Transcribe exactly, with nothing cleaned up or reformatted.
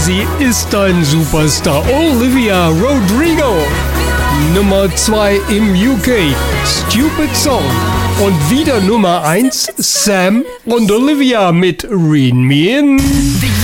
Sie ist ein Superstar. Olivia Rodrigo. Nummer zwei im U K. Stupid Song. Und wieder Nummer eins. Sam und Olivia mit Read Me In.